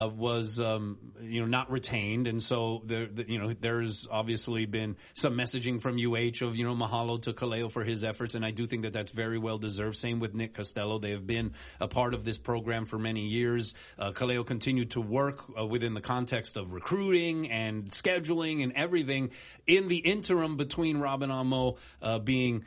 was not retained, and so there's obviously been some messaging from UH of mahalo to Kaleo for his efforts, and I do think that that's very well deserved. Same with Nick Costello; they have been a part of this program for many years. Kaleo continued to work within the context of recruiting and scheduling and everything in the interim between Robin Amo being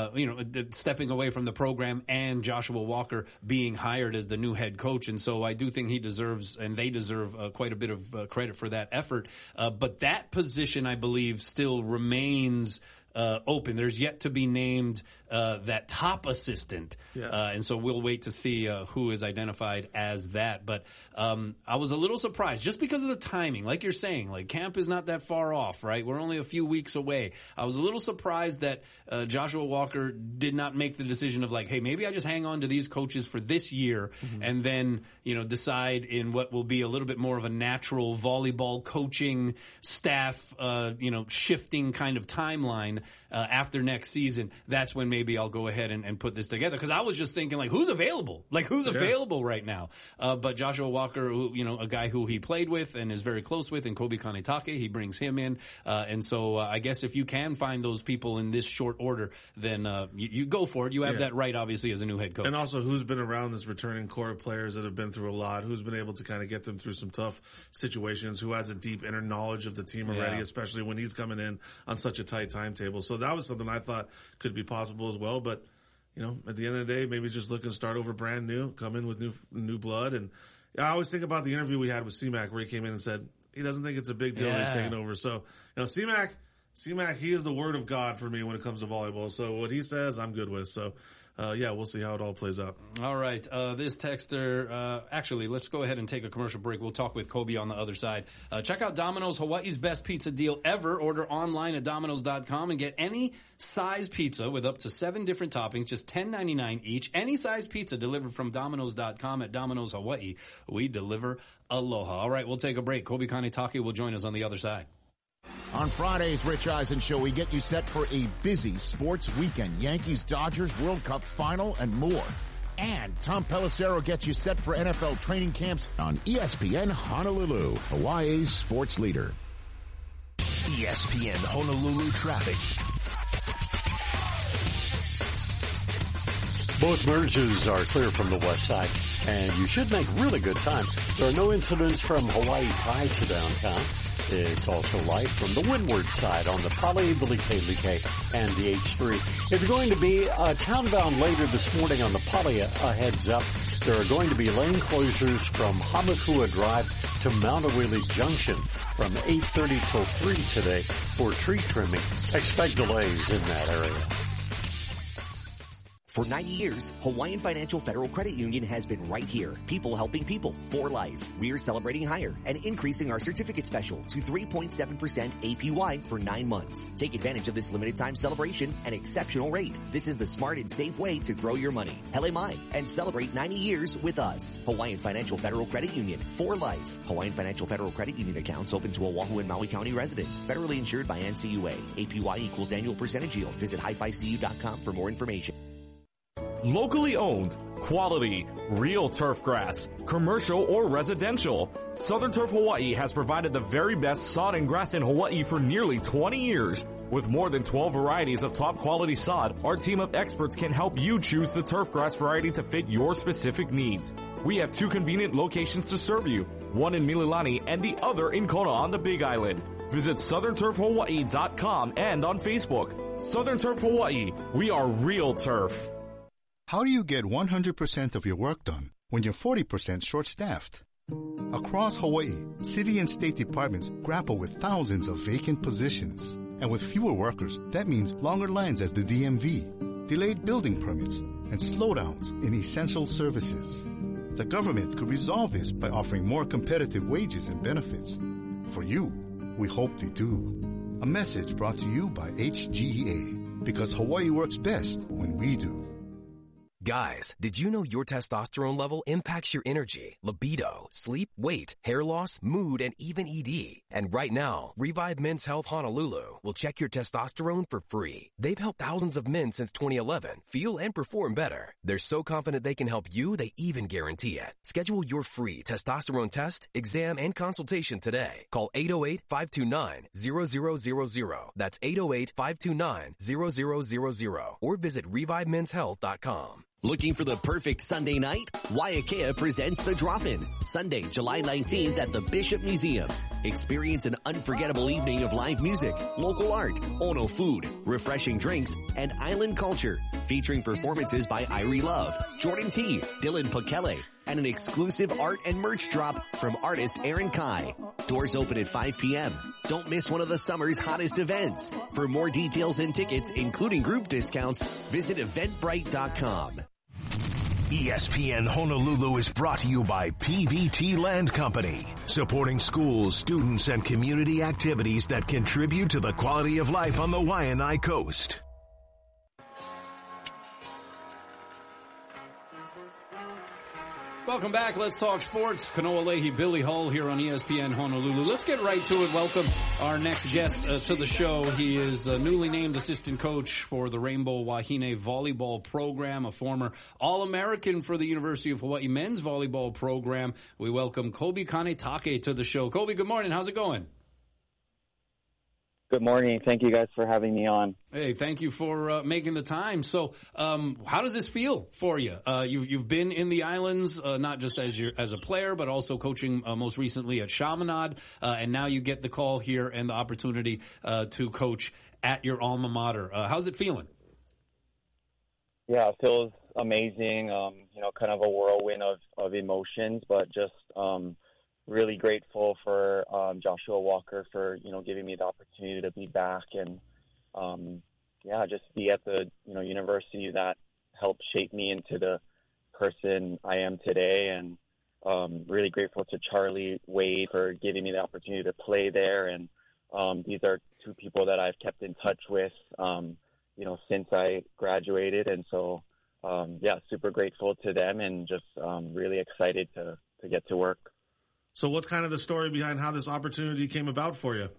stepping away from the program and Joshua Walker being hired as the new head coach, and so I do think he deserves and they deserve quite a bit of credit for that effort. But that position, I believe, still remains open. There's yet to be named that top assistant. Yes. And so we'll wait to see who is identified as that. But I was a little surprised just because of the timing. Like you're saying, like camp is not that far off, right? We're only a few weeks away. I was a little surprised that Joshua Walker did not make the decision of like, hey, maybe I just hang on to these coaches for this year and then, decide in what will be a little bit more of a natural volleyball coaching staff, shifting kind of timeline after next season. That's when maybe I'll go ahead and put this together. Because I was just thinking, like, who's available? Like, who's available right now? But Joshua Walker, who, a guy who he played with and is very close with, and Kobe Kanetake, he brings him in. And so I guess if you can find those people in this short order, then you go for it. You have that right, obviously, as a new head coach. And also, who's been around this returning core of players that have been through a lot, who's been able to kind of get them through some tough situations, who has a deep inner knowledge of the team already, especially when he's coming in on such a tight timetable. So that was something I thought could be possible as well. But, at the end of the day, maybe just look and start over brand new, come in with new blood. And I always think about the interview we had with C-Mac where he came in and said he doesn't think it's a big deal he's taking over. So, C-Mac, he is the word of God for me when it comes to volleyball. So what he says, I'm good with. So, we'll see how it all plays out. All right. This texter, actually, let's go ahead and take a commercial break. We'll talk with Kobe on the other side. Check out Domino's, Hawaii's best pizza deal ever. Order online at Domino's.com and get any size pizza with up to 7 different toppings, just $10.99 each. Any size pizza delivered from Domino's.com at Domino's Hawaii. We deliver aloha. All right, we'll take a break. Kobe Kanetake will join us on the other side. On Friday's Rich Eisen Show, we get you set for a busy sports weekend. Yankees, Dodgers, World Cup Final, and more. And Tom Pelissero gets you set for NFL training camps on ESPN Honolulu, Hawaii's sports leader. ESPN Honolulu traffic. Both merges are clear from the west side, and you should make really good time. There are no incidents from Hawaii Kai to downtown. It's also light from the windward side on the Pali, Like, and the H3. If you're going to be townbound later this morning on the Pali, a heads up. There are going to be lane closures from Hamakua Drive to Mount Awili Junction from 8:30 till 3 today for tree trimming. Expect delays in that area. For 90 years, Hawaiian Financial Federal Credit Union has been right here. People helping people for life. We're celebrating higher and increasing our certificate special to 3.7% APY for 9 months. Take advantage of this limited time celebration and exceptional rate. This is the smart and safe way to grow your money. Hele mai, and celebrate 90 years with us. Hawaiian Financial Federal Credit Union for life. Hawaiian Financial Federal Credit Union accounts open to Oahu and Maui County residents. Federally insured by NCUA. APY equals annual percentage yield. Visit hificu.com for more information. Locally owned, quality, real turf grass, commercial or residential. Southern Turf Hawaii has provided the very best sod and grass in Hawaii for nearly 20 years. With more than 12 varieties of top quality sod, our team of experts can help you choose the turf grass variety to fit your specific needs. We have 2 convenient locations to serve you, one in Mililani and the other in Kona on the Big Island. Visit southernturfhawaii.com and on Facebook. Southern Turf Hawaii, we are real turf. How do you get 100% of your work done when you're 40% short-staffed? Across Hawaii, city and state departments grapple with thousands of vacant positions. And with fewer workers, that means longer lines at the DMV, delayed building permits, and slowdowns in essential services. The government could resolve this by offering more competitive wages and benefits. For you, we hope they do. A message brought to you by HGEA, because Hawaii works best when we do. Guys, did you know your testosterone level impacts your energy, libido, sleep, weight, hair loss, mood, and even ED? And right now, Revive Men's Health Honolulu will check your testosterone for free. They've helped thousands of men since 2011 feel and perform better. They're so confident they can help you, they even guarantee it. Schedule your free testosterone test, exam, and consultation today. Call 808-529-0000. That's 808-529-0000. Or visit ReviveMen'sHealth.com. Looking for the perfect Sunday night? Waiakea presents The Drop-In, Sunday, July 19th at the Bishop Museum. Experience an unforgettable evening of live music, local art, Ono food, refreshing drinks, and island culture, featuring performances by Irie Love, Jordan T., Dylan Pukele, and an exclusive art and merch drop from artist Aaron Kai. Doors open at 5 p.m. Don't miss one of the summer's hottest events. For more details and tickets, including group discounts, visit Eventbrite.com. ESPN Honolulu is brought to you by PVT Land Company, supporting schools, students, and community activities that contribute to the quality of life on the Waianae Coast. Welcome back. Let's talk sports. Kanoa Leahy, Billy Hull here on ESPN Honolulu. Let's get right to it. Welcome our next guest to the show. He is a newly named assistant coach for the Rainbow Wahine volleyball program, a former All-American for the University of Hawaii men's volleyball program. We welcome Kobe Kanetake to the show. Kobe, good morning. How's it going? Good morning. Thank you guys for having me on. Hey, thank you for making the time. So, how does this feel for you? You've been in the islands, not just as a player, but also coaching most recently at Chaminade, and now you get the call here and the opportunity to coach at your alma mater. How's it feeling? Yeah, it feels amazing. Kind of a whirlwind of emotions, but just really grateful for Joshua Walker for, giving me the opportunity to be back and, just be at the, university that helped shape me into the person I am today. And really grateful to Charlie Wade for giving me the opportunity to play there. And these are two people that I've kept in touch with, since I graduated. And so, super grateful to them and just really excited to get to work. So what's kind of the story behind how this opportunity came about for you?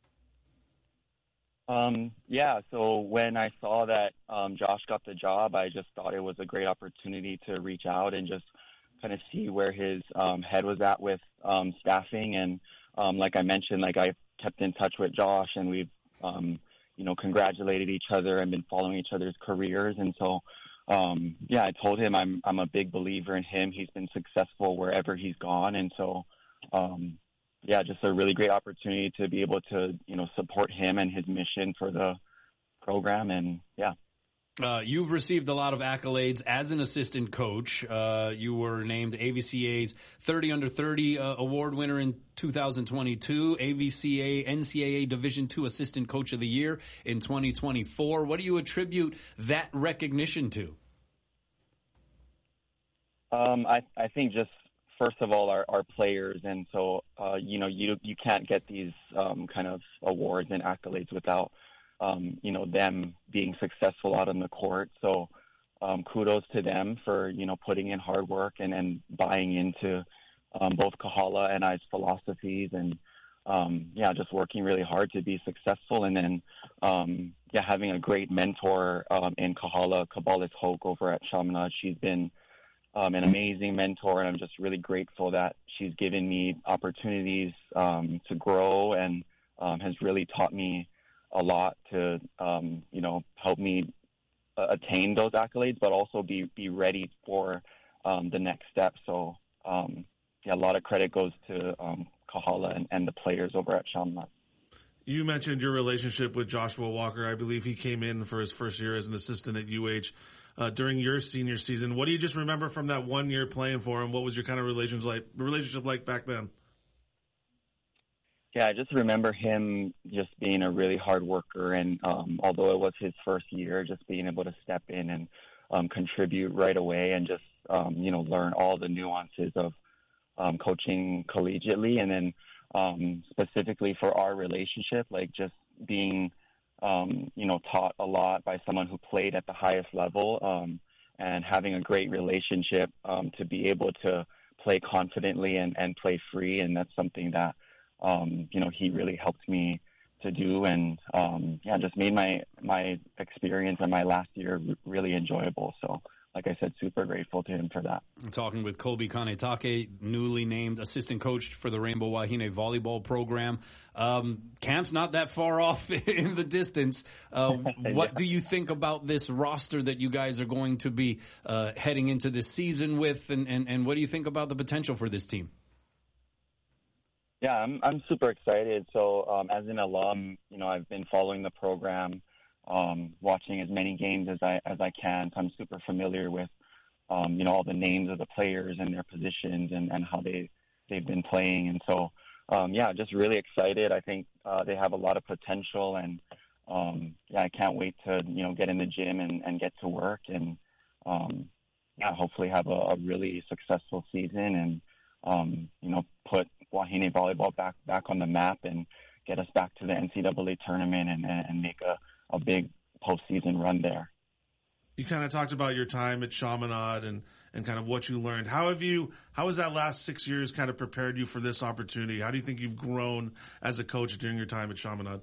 So when I saw that Josh got the job, I just thought it was a great opportunity to reach out and just kind of see where his head was at with staffing. And like I mentioned, I kept in touch with Josh, and we've, congratulated each other and been following each other's careers. And so, I told him I'm a big believer in him. He's been successful wherever he's gone. And so, just a really great opportunity to be able to, support him and his mission for the program. And you've received a lot of accolades as an assistant coach. You were named AVCA's 30 under 30 award winner in 2022, AVCA NCAA Division II Assistant Coach of the Year in 2024. What do you attribute that recognition to? I think just first of all, our players. And so, you can't get these kind of awards and accolades without, them being successful out on the court. So kudos to them for, putting in hard work and buying into both Kahala and I's philosophies and, just working really hard to be successful. And then, having a great mentor in Kahala, Kabalis Hoke over at Chaminade. She's been an amazing mentor, and I'm just really grateful that she's given me opportunities to grow and has really taught me a lot to, help me attain those accolades, but also be ready for the next step. So, a lot of credit goes to Kahala and the players over at Chaminade. You mentioned your relationship with Joshua Walker. I believe he came in for his first year as an assistant at UH. During your senior season, what do you just remember from that 1 year playing for him? What was your kind of relationship like back then? Yeah, I just remember him just being a really hard worker, and although it was his first year, just being able to step in and contribute right away and just learn all the nuances of coaching collegiately, and then specifically for our relationship, just being taught a lot by someone who played at the highest level, and having a great relationship to be able to play confidently and play free. And that's something that, he really helped me to do, and just made my experience in my last year really enjoyable. So, like I said, super grateful to him for that. I'm talking with Colby Kanetake, newly named assistant coach for the Rainbow Wahine volleyball program. Camp's not that far off in the distance. What do you think about this roster that you guys are going to be heading into this season with, and what do you think about the potential for this team? Yeah, I'm super excited. So as an alum, I've been following the program, watching as many games as I can. So I'm super familiar with, all the names of the players and their positions and how they've been playing. And so, just really excited. I think they have a lot of potential, and I can't wait to get in the gym and get to work and hopefully have a really successful season and put Wahine volleyball back on the map and get us back to the NCAA tournament and make a big postseason run there. You kind of talked about your time at Chaminade and kind of what you learned. How has that last 6 years kind of prepared you for this opportunity? How do you think you've grown as a coach during your time at Chaminade?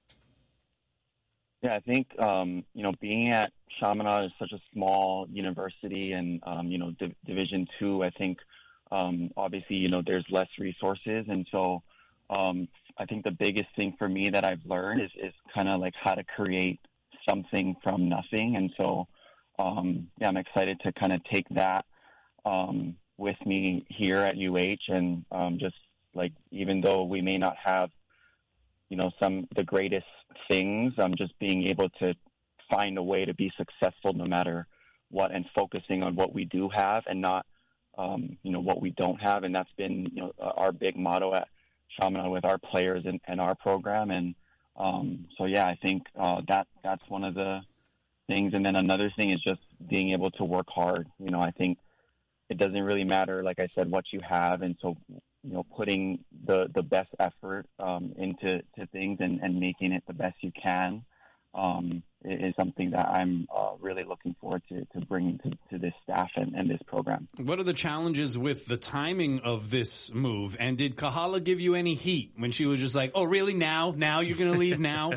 Yeah, I think, being at Chaminade is such a small university and, Division II, I think, obviously, there's less resources. And so, I think the biggest thing for me that I've learned is kind of like how to create something from nothing. And so, I'm excited to kind of take that with me here at UH, and just like, even though we may not have, the greatest things, just being able to find a way to be successful no matter what, and focusing on what we do have and not, what we don't have. And that's been, our big motto at Chaminade with our players and our program. And I think that's one of the things. And then another thing is just being able to work hard. I think it doesn't really matter, like I said, what you have. And so, putting the best effort into things and making it the best you can is something that I'm really looking forward to bringing to this staff and this program. What are the challenges with the timing of this move? And did Kahala give you any heat when she was just like, oh, really, now you're going to leave now?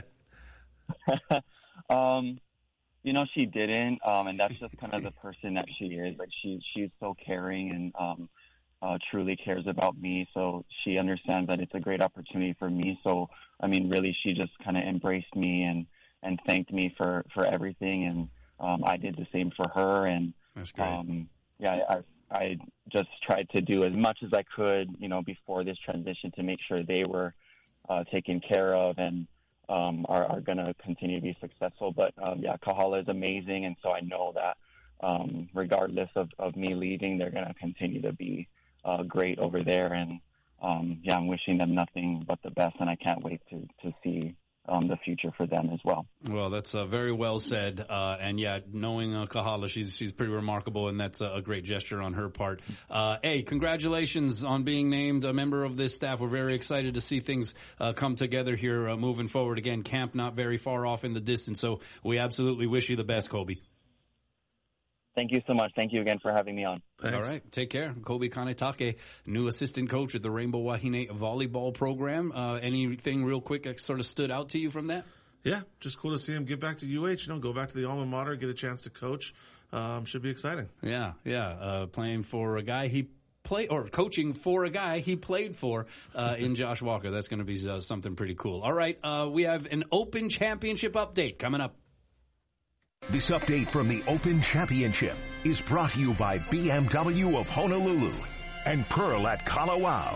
She didn't. And that's just kind of the person that she is. Like, she's so caring and truly cares about me. So she understands that it's a great opportunity for me. So, really, she just kind of embraced me and thanked me for everything. And I did the same for her. And that's great. I just tried to do as much as I could, before this transition to make sure they were taken care of and are going to continue to be successful. But Kahala is amazing. And so I know that regardless of me leaving, they're going to continue to be great over there. And I'm wishing them nothing but the best. And I can't wait to see the future for them as well. Well, that's very well said. Knowing Kahala, she's pretty remarkable, and that's a great gesture on her part. Hey, congratulations on being named a member of this staff. We're very excited to see things come together here moving forward. Again, camp not very far off in the distance, so we absolutely wish you the best, Colby. Thank you so much. Thank you again for having me on. Thanks. All right. Take care. Colby Kanetake, new assistant coach at the Rainbow Wahine volleyball program. Anything real quick that sort of stood out to you from that? Yeah, just cool to see him get back to UH, go back to the alma mater, get a chance to coach. Should be exciting. Yeah. Playing for a guy coaching for a guy he played for in Josh Walker. That's going to be something pretty cool. All right. We have an Open Championship update coming up. This update from the Open Championship is brought to you by BMW of Honolulu and Pearl at Kalawao.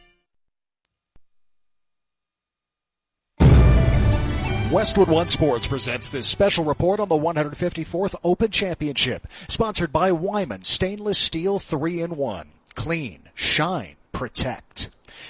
Westwood One Sports presents this special report on the 154th Open Championship, sponsored by Wyman Stainless Steel 3-in-1. Clean, shine, protect.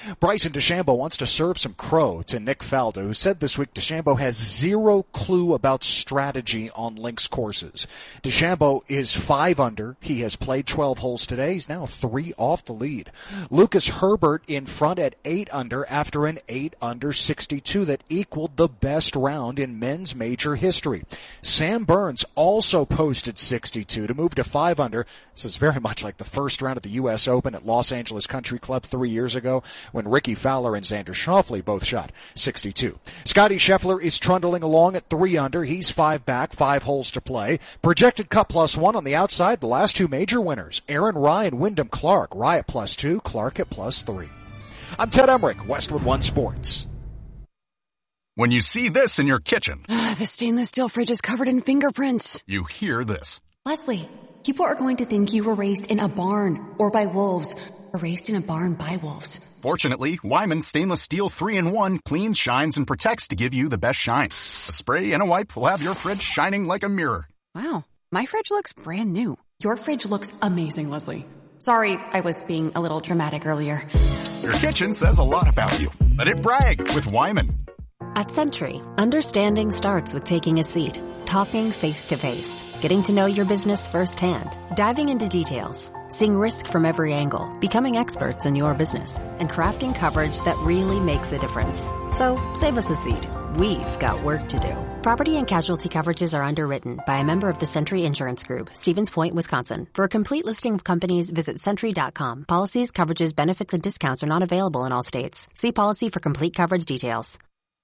Bryson DeChambeau wants to serve some crow to Nick Faldo, who said this week DeChambeau has zero clue about strategy on links courses. DeChambeau is 5 under. He has played 12 holes today. He's now 3 off the lead. Lucas Herbert in front at 8 under after an 8 under 62 that equaled the best round in men's major history. Sam Burns also posted 62 to move to 5 under. This is very much like the first round of the U.S. Open at Los Angeles Country Club 3 years ago when Ricky Fowler and Xander Schauffele both shot 62. Scottie Scheffler is trundling along at 3 under. He's 5 back, 5 holes to play. Projected cut +1 on the outside. The last 2 major winners, Aaron Rai and Wyndham Clark. Rai at +2, Clark at +3. I'm Ted Emmerich, Westwood One Sports. When you see this in your kitchen, the stainless steel fridge is covered in fingerprints. You hear this. Leslie, people are going to think you were raised in a barn or by wolves or raised in a barn by wolves. Fortunately, Wyman Stainless Steel 3-in-1 cleans, shines, and protects to give you the best shine. A spray and a wipe will have your fridge shining like a mirror. Wow, my fridge looks brand new. Your fridge looks amazing, Leslie. Sorry, I was being a little dramatic earlier. Your kitchen says a lot about you. Let it brag with Wyman. At Sentry, understanding starts with taking a seat, talking face-to-face, getting to know your business firsthand, diving into details, seeing risk from every angle, becoming experts in your business, and crafting coverage that really makes a difference. So, save us a seat. We've got work to do. Property and casualty coverages are underwritten by a member of the Sentry Insurance Group, Stevens Point, Wisconsin. For a complete listing of companies, visit Sentry.com. Policies, coverages, benefits, and discounts are not available in all states. See policy for complete coverage details.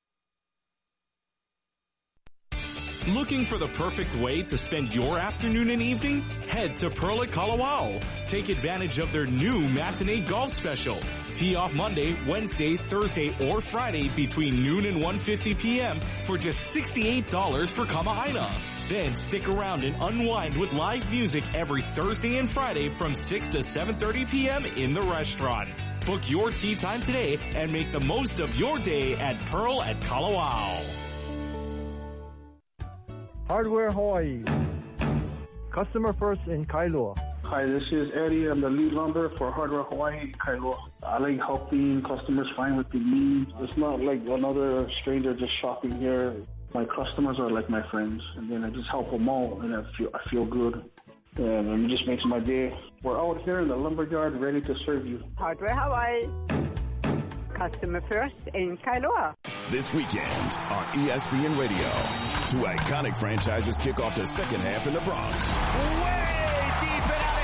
Looking for the perfect way to spend your afternoon and evening? Head to Pearl at Kalawao. Take advantage of their new matinee golf special. Tee off Monday, Wednesday, Thursday, or Friday between noon and 1:50 p.m. for just $68 for Kama'aina. Then stick around and unwind with live music every Thursday and Friday from 6 to 7:30 p.m. in the restaurant. Book your tee time today and make the most of your day at Pearl at Kalawao. Hardware Hawaii. Customer first in Kailua. Hi, this is Eddie. I'm the lead lumber for Hardware Hawaii in Kailua. I like helping customers find what they need. It's not like another stranger just shopping here. My customers are like my friends, and then I just help them all, and I feel good. And it just makes my day. We're out here in the lumberyard ready to serve you. Hardware Hawaii. Customer first in Kailua. This weekend on ESPN Radio, 2 iconic franchises kick off the second half in the Bronx. Way deep and out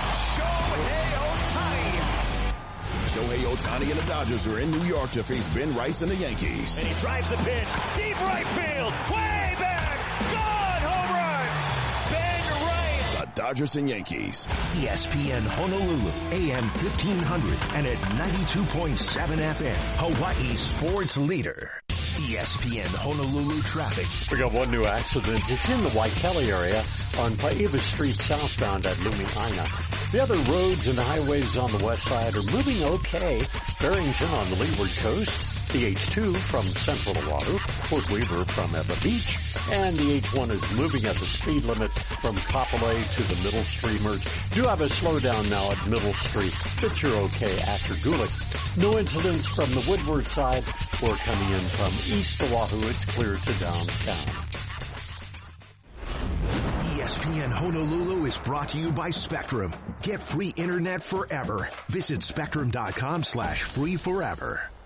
of here, Shohei Ohtani and the Dodgers are in New York to face Ben Rice and the Yankees. And he drives the pitch, deep right field, way back, gone, home run, Ben Rice. The Dodgers and Yankees. ESPN Honolulu, AM 1500 and at 92.7 FM, Hawaii sports leader. ESPN Honolulu traffic. We got one new accident. It's in the Waikele area on Paiva Street southbound at Lumiaina. The other roads and highways on the west side are moving okay. Barrington on the leeward coast. The H2 from Central Oahu, Port Weaver from Eva Beach, and the H1 is moving at the speed limit from Kapolei to the Middle Street merge. Do have a slowdown now at Middle Street, but you're okay after Gulick. No incidents from the Woodward side or coming in from East Oahu. It's clear to downtown. ESPN Honolulu is brought to you by Spectrum. Get free internet forever. Visit spectrum.com/free forever.